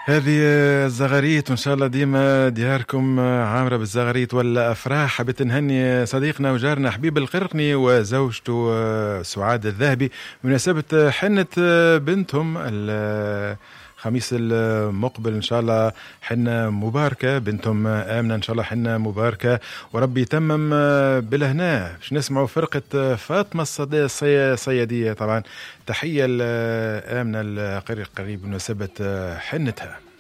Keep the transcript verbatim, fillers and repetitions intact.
هذه الزغاريت وإن شاء الله ديما دياركم عامرة بالزغاريت ولا أفراح. حبيت نهني صديقنا وجارنا حبيب القرقني وزوجته سعاد الذهبي بمناسبة حنة بنتهم الخميس المقبل إن شاء الله، حنة مباركة بنتهم آمنة إن شاء الله، حنة مباركة وربي يتمم بالهناء. باش نسمعوا فرقة فاطمة الصيادية طبعا. تحية لآمنة القريب بمناسبة حنتها.